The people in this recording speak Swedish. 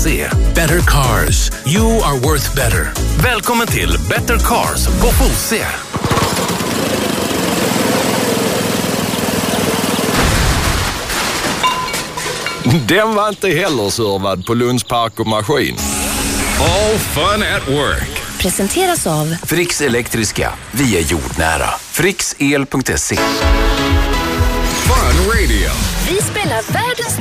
Fosse. Better cars. You are worth better. Välkommen till Better Cars på Fosse. Den var inte heller servad på Lunds Park och Maskin. All fun at work. Presenteras av Fricks Elektriska. Vi är jordnära. Fricksel.se. Fun radio. Vi spelar världens